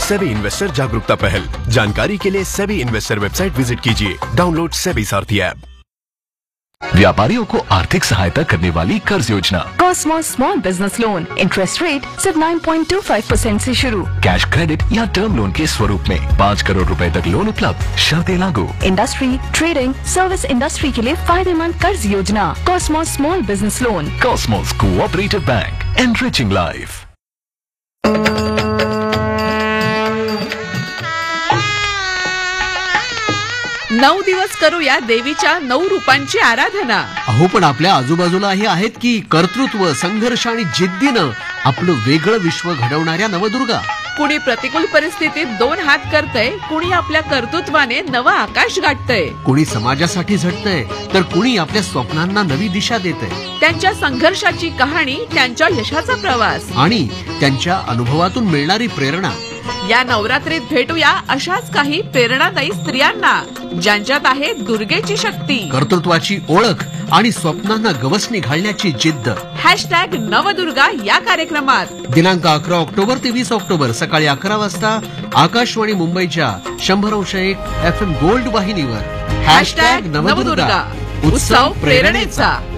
SEBI investor जागरूकता पहल। जानकारी के लिए सेबी इन्वेस्टर वेबसाइट विजिट कीजिए। डाउनलोड सेबी सारथी ऐप। व्यापारियों को आर्थिक सहायता करने वाली कर्ज योजना Cosmos small business loan, interest rate सिर्फ 9.25% से शुरू। कैश क्रेडिट या टर्म लोन के स्वरूप में 5 करोड़ रुपए तक लोन उपलब्ध। शर्तें लागू। इंडस्ट्री, ट्रेडिंग, सर्विस इंडस्ट्री के लिए फायदेमंद कर्ज योजना Cosmos small business loan. Cosmos cooperative bank, enriching life. नऊ दिवस करूया देवीच्या 9 रूपांची आराधना। अहो पण आपल्या आजूबाजूलाही आहेत की कर्तृत्व, संघर्ष आणि जिद्दीनं आपलं वेगळं विश्व घडवणाऱ्या नवदुर्गा। कुणी प्रतिकूल परिस्थितीत 2 हात करतय, कुणी आपल्या कर्तृत्वाने नवं आकाश गाठतय, कुणी समाजासाठी झटतंय तर कुणी आपल्या स्वप्नांना नवी दिशा देतंय। त्यांच्या संघर्षाची कहाणी, त्यांच्या यशाचा प्रवास आणि त्यांच्या अनुभवातून मिळणारी प्रेरणा। या नवरात्रीत भेटूया अशाच काही प्रेरणादायी स्त्रियांना ज्यांच्यात आहे दुर्गेची शक्ती, कर्तृत्वाची ओळख आणि स्वप्नांना गवसणी घालण्याची जिद्द। #नवदुर्गा या कार्यक्रमात दिनांक 11 ऑक्टोबर ते 20 ऑक्टोबर सकाळी 11 वाजता आकाशवाणी मुंबईच्या 100.1 FM गोल्ड वाहिनीवर #नवदुर्गा उत्सव प्रेरणेचा।